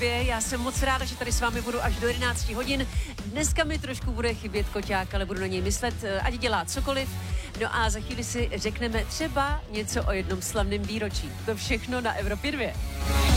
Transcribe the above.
2. Já jsem moc ráda, že tady s vámi budu až do 11 hodin. Dneska mi trošku bude chybět koťák, ale budu na něj myslet, ať dělá cokoliv. No a za chvíli si řekneme třeba něco o jednom slavném výročí. To všechno na Evropě 2.